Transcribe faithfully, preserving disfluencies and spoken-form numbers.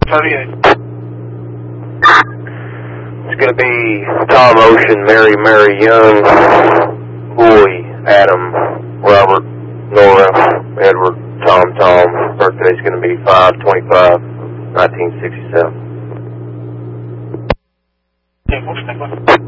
thirty-eight. It's going to be Tom Ocean, Mary, Mary Young, Boy, Adam, Robert, Nora, Edward, Tom, Tom. Birthday's going to be five twenty-five nineteen sixty-seven. Yeah,